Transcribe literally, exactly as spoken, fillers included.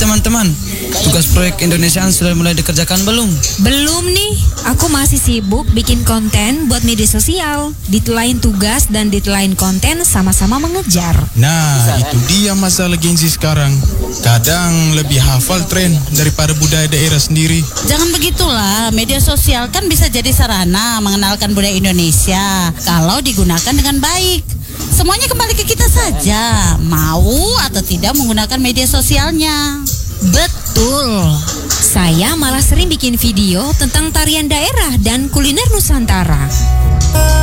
teman-teman, tugas proyek Indonesiaan sudah mulai dikerjakan belum? Belum nih, aku masih sibuk bikin konten buat media sosial. Deadline tugas dan deadline konten sama-sama mengejar. Nah, itu dia masalah Gen Z sekarang. Kadang lebih hafal tren daripada budaya daerah sendiri. Jangan begitulah, media sosial kan bisa jadi sarana mengenalkan budaya Indonesia kalau digunakan dengan baik. Semuanya kembali ke kita saja, mau atau tidak menggunakan media sosialnya. Betul. Saya malah sering bikin video tentang tarian daerah dan kuliner Nusantara.